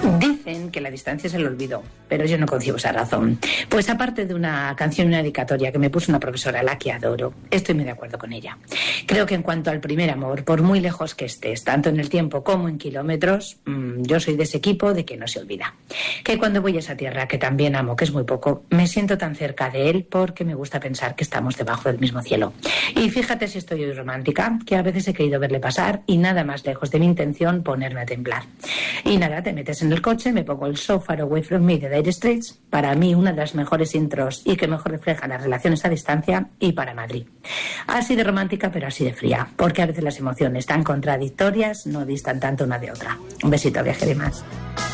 Dicen que la distancia es el olvido, pero yo no concibo esa razón. Pues aparte de una canción y una dedicatoria que me puso una profesora a la que adoro, estoy muy de acuerdo con ella. Creo que en cuanto al primer amor, por muy lejos que estés, tanto en el tiempo como en kilómetros, yo soy de ese equipo de que no se olvida. Que cuando voy a esa tierra, que también amo, que es muy poco, me siento tan cerca de él porque me gusta pensar que estamos debajo del mismo cielo. Y fíjate si estoy hoy romántica, que a veces he querido verle pasar y nada más lejos de mi intención ponerme a temblar. Y nada, te metes en el coche, me pongo el So Far Away From Me de Dire Straits, para mí una de las mejores intros y que mejor refleja las relaciones a distancia, y para Madrid. Así de romántica, pero así de fría, porque a veces las emociones tan contradictorias no distan tanto una de otra. Un besito, viajero y más.